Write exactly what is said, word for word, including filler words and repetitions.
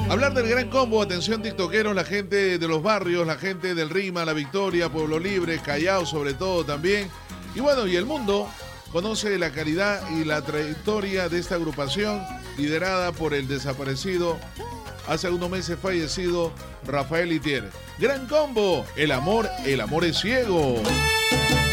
Hablar del Gran Combo, atención tiktokeros, la gente de los barrios, la gente del Rima, La Victoria, Pueblo Libre, Callao sobre todo también. Y bueno, y el mundo conoce la calidad y la trayectoria de esta agrupación liderada por el desaparecido, hace unos meses fallecido, Rafael Itier. Gran Combo, el amor, el amor es ciego.